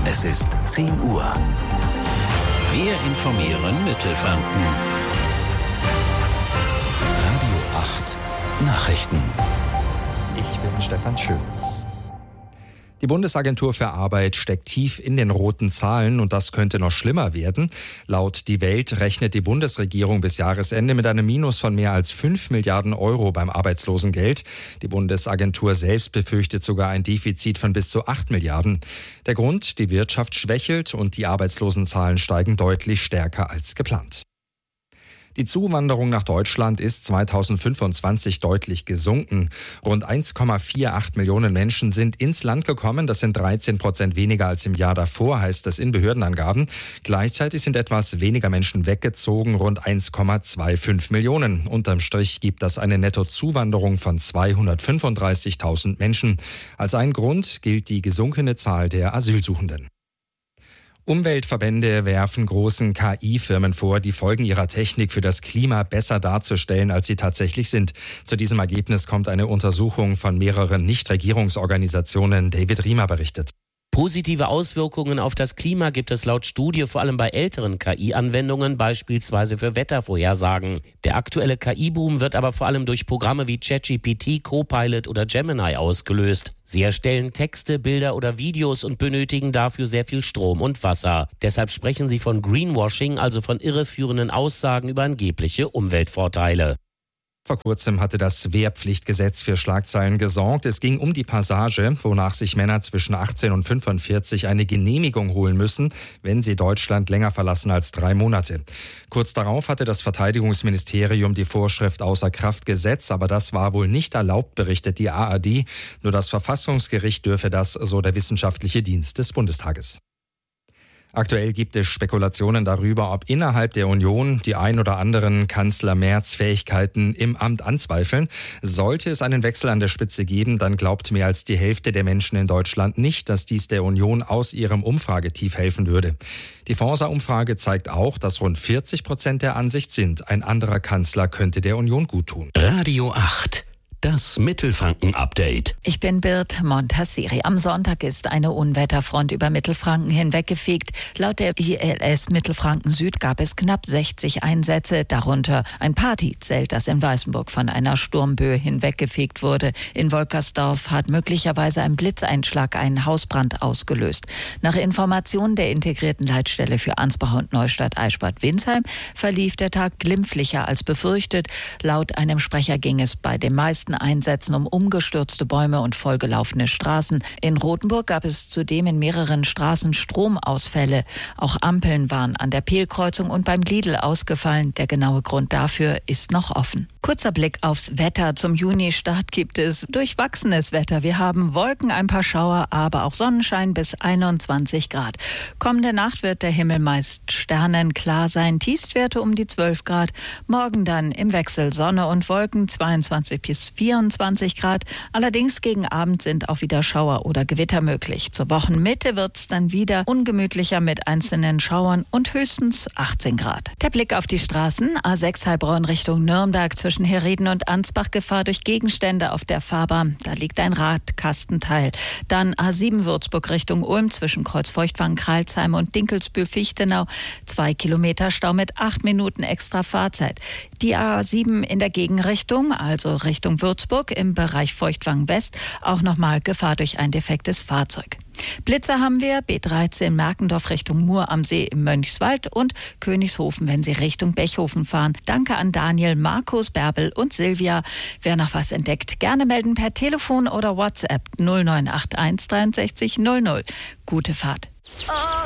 Es ist 10 Uhr. Wir informieren Mittelfranken. Radio 8 Nachrichten. Ich bin Stefan Schütz. Die Bundesagentur für Arbeit steckt tief in den roten Zahlen und das könnte noch schlimmer werden. Laut Die Welt rechnet die Bundesregierung bis Jahresende mit einem Minus von mehr als 5 Milliarden Euro beim Arbeitslosengeld. Die Bundesagentur selbst befürchtet sogar ein Defizit von bis zu 8 Milliarden. Der Grund: die Wirtschaft schwächelt und die Arbeitslosenzahlen steigen deutlich stärker als geplant. Die Zuwanderung nach Deutschland ist 2025 deutlich gesunken. Rund 1,48 Millionen Menschen sind ins Land gekommen. Das sind 13% weniger als im Jahr davor, heißt es in Behördenangaben. Gleichzeitig sind etwas weniger Menschen weggezogen, rund 1,25 Millionen. Unterm Strich gibt das eine Nettozuwanderung von 235.000 Menschen. Als ein Grund gilt die gesunkene Zahl der Asylsuchenden. Umweltverbände werfen großen KI-Firmen vor, die Folgen ihrer Technik für das Klima besser darzustellen, als sie tatsächlich sind. Zu diesem Ergebnis kommt eine Untersuchung von mehreren Nichtregierungsorganisationen. David Riemer berichtet. Positive Auswirkungen auf das Klima gibt es laut Studie vor allem bei älteren KI-Anwendungen, beispielsweise für Wettervorhersagen. Der aktuelle KI-Boom wird aber vor allem durch Programme wie ChatGPT, Copilot oder Gemini ausgelöst. Sie erstellen Texte, Bilder oder Videos und benötigen dafür sehr viel Strom und Wasser. Deshalb sprechen sie von Greenwashing, also von irreführenden Aussagen über angebliche Umweltvorteile. Vor kurzem hatte das Wehrpflichtgesetz für Schlagzeilen gesorgt. Es ging um die Passage, wonach sich Männer zwischen 18 und 45 eine Genehmigung holen müssen, wenn sie Deutschland länger verlassen als 3 Monate. Kurz darauf hatte das Verteidigungsministerium die Vorschrift außer Kraft gesetzt, aber das war wohl nicht erlaubt, berichtet die ARD. Nur das Verfassungsgericht dürfe das, so der wissenschaftliche Dienst des Bundestages. Aktuell gibt es Spekulationen darüber, ob innerhalb der Union die ein oder anderen Kanzler Merz Fähigkeiten im Amt anzweifeln. Sollte es einen Wechsel an der Spitze geben, dann glaubt mehr als die Hälfte der Menschen in Deutschland nicht, dass dies der Union aus ihrem Umfragetief helfen würde. Die Forsa-Umfrage zeigt auch, dass rund 40% der Ansicht sind, ein anderer Kanzler könnte der Union guttun. Radio 8. Das Mittelfranken-Update. Ich bin Bird Montassiri. Am Sonntag ist eine Unwetterfront über Mittelfranken hinweggefegt. Laut der ILS Mittelfranken Süd gab es knapp 60 Einsätze, darunter ein Partyzelt, das in Weißenburg von einer Sturmböe hinweggefegt wurde. In Wolkersdorf hat möglicherweise ein Blitzeinschlag einen Hausbrand ausgelöst. Nach Informationen der integrierten Leitstelle für Ansbach und Neustadt-Eichstätt-Winsheim verlief der Tag glimpflicher als befürchtet. Laut einem Sprecher ging es bei den meisten Einsätzen um umgestürzte Bäume und vollgelaufene Straßen. In Rothenburg gab es zudem in mehreren Straßen Stromausfälle. Auch Ampeln waren an der Pehlkreuzung und beim Lidl ausgefallen. Der genaue Grund dafür ist noch offen. Kurzer Blick aufs Wetter. Zum Junistart gibt es durchwachsenes Wetter. Wir haben Wolken, ein paar Schauer, aber auch Sonnenschein bis 21 Grad. Kommende Nacht wird der Himmel meist sternenklar sein. Tiefstwerte um die 12 Grad. Morgen dann im Wechsel Sonne und Wolken 22 bis 24 Grad. Allerdings gegen Abend sind auch wieder Schauer oder Gewitter möglich. Zur Wochenmitte wird es dann wieder ungemütlicher mit einzelnen Schauern und höchstens 18 Grad. Der Blick auf die Straßen. A6 Heilbronn Richtung Nürnberg zwischen Herrieden und Ansbach, Gefahr durch Gegenstände auf der Fahrbahn. Da liegt ein Radkastenteil. Dann A7 Würzburg Richtung Ulm zwischen Kreuzfeuchtwangen, Kralsheim und Dinkelsbühl-Fichtenau. 2 Kilometer Stau mit 8 Minuten extra Fahrzeit. Die A7 in der Gegenrichtung, also Richtung Würzburg im Bereich Feuchtwangen West, auch nochmal Gefahr durch ein defektes Fahrzeug. Blitzer haben wir, B13 Merkendorf Richtung Mur am See im Mönchswald und Königshofen, wenn Sie Richtung Bechhofen fahren. Danke an Daniel, Markus, Bärbel und Silvia. Wer noch was entdeckt, gerne melden per Telefon oder WhatsApp 0981 63 00. Gute Fahrt.